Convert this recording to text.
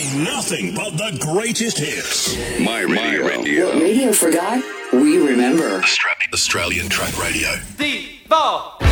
Nothing but the greatest hits. My Radio. What radio forgot, we remember. Australian Track Radio. The ball.